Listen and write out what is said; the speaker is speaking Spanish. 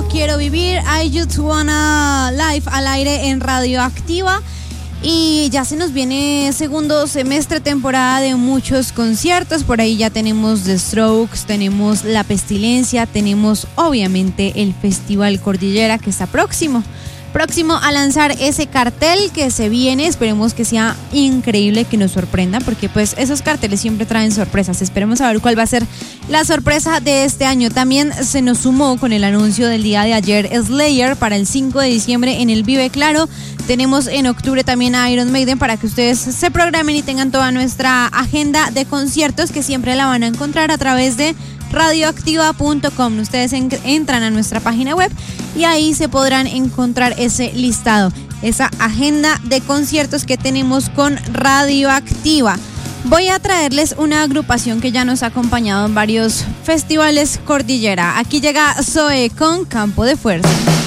Solo Quiero Vivir, I Just Wanna Live al aire en Radioactiva. Y ya se nos viene segundo semestre, temporada de muchos conciertos. Por ahí ya tenemos The Strokes, tenemos La Pestilencia, tenemos obviamente el Festival Cordillera que está próximo a lanzar ese cartel que se viene. Esperemos que sea increíble, que nos sorprenda, porque pues esos carteles siempre traen sorpresas. Esperemos a ver cuál va a ser la sorpresa de este año. También se nos sumó con el anuncio del día de ayer Slayer para el 5 de diciembre en el Vive Claro. Tenemos en octubre también a Iron Maiden para que ustedes se programen y tengan toda nuestra agenda de conciertos, que siempre la van a encontrar a través de radioactiva.com. Ustedes entran a nuestra página web y ahí se podrán encontrar ese listado, esa agenda de conciertos que tenemos con Radioactiva. Voy a traerles una agrupación que ya nos ha acompañado en varios festivales Cordillera. Aquí llega Zoe con Campo de Fuerza.